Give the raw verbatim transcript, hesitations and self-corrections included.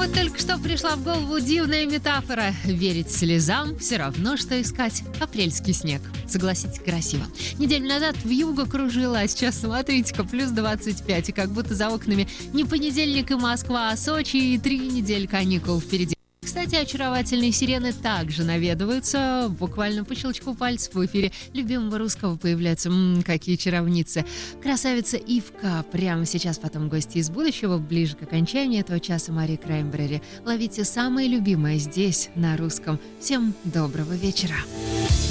Вот только что пришла в голову дивная метафора. Верить слезам все равно, что искать апрельский снег. Согласитесь, красиво. Неделю назад вьюга кружила, а сейчас, смотрите-ка, плюс двадцать пять. И как будто за окнами не понедельник и Москва, а Сочи, и три недели каникул впереди. Кстати, очаровательные сирены также наведываются. Буквально по щелчку пальцев в эфире любимого русского появляются. Ммм, какие чаровницы. Красавица Ивка. Прямо сейчас потом гости из будущего. Ближе к окончанию этого часа Мари Краймбрери. Ловите самое любимое здесь, на русском. Всем доброго вечера.